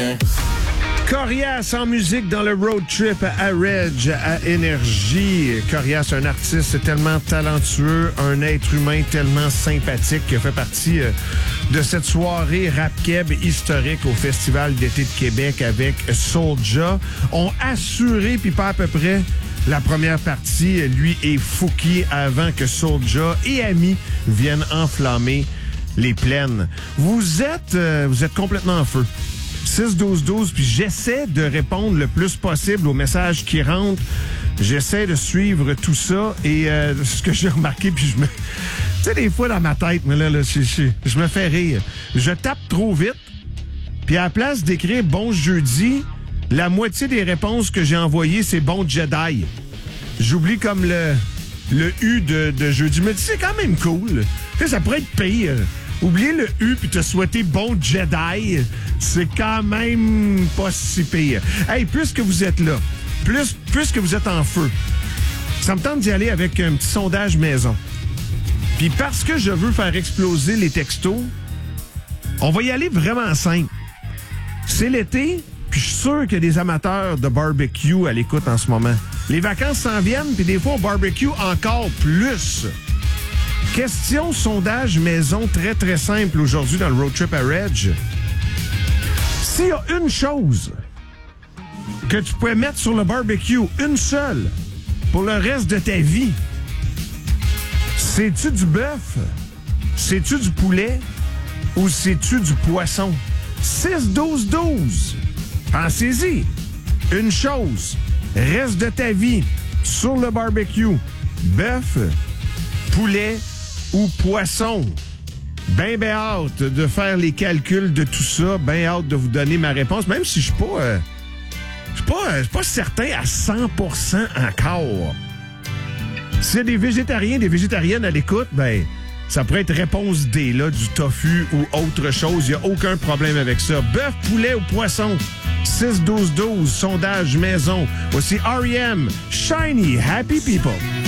chien. Corias en musique dans le road trip à Reg, à Énergie. Corias, un artiste tellement talentueux, un être humain tellement sympathique qui a fait partie de cette soirée rap-keb historique au Festival d'été de Québec avec Soulja. Ont assuré, puis pas à peu près, la première partie, lui et Fouki, avant que Soulja et Ami viennent enflammer les plaines. Vous êtes complètement en feu. 6-12-12, puis j'essaie de répondre le plus possible aux messages qui rentrent. J'essaie de suivre tout ça et ce que j'ai remarqué, puis tu sais, des fois dans ma tête, mais là je me fais rire. Je tape trop vite, puis à la place d'écrire « Bon jeudi », la moitié des réponses que j'ai envoyées, c'est « Bon Jedi ». J'oublie comme le U de jeudi. Je me dis, c'est quand même cool. Tu sais, ça pourrait être pire. Oubliez le U puis te souhaiter bon Jedi, c'est quand même pas si pire. Hey, puisque vous êtes là, puisque vous êtes en feu, ça me tente d'y aller avec un petit sondage maison. Puis parce que je veux faire exploser les textos, on va y aller vraiment simple. C'est l'été, puis je suis sûr qu'il y a des amateurs de barbecue à l'écoute en ce moment. Les vacances s'en viennent, puis des fois, on barbecue encore plus. Question sondage maison très, très simple aujourd'hui dans le road trip à Reg. S'il y a une chose que tu pourrais mettre sur le barbecue, une seule, pour le reste de ta vie, c'est-tu du bœuf? C'est-tu du poulet? Ou c'est-tu du poisson? 6-12-12. Pensez-y. Une chose, reste de ta vie, sur le barbecue, bœuf, poulet ou poisson. Ben hâte de faire les calculs de tout ça. Ben hâte de vous donner ma réponse, même si je suis pas certain à 100% encore. S'il y a des végétariens, des végétariennes à l'écoute, ben ça pourrait être réponse D, là, du tofu ou autre chose. Il n'y a aucun problème avec ça. Bœuf, poulet ou poisson? 6-12-12, sondage maison. Voici R.E.M. Shiny Happy People.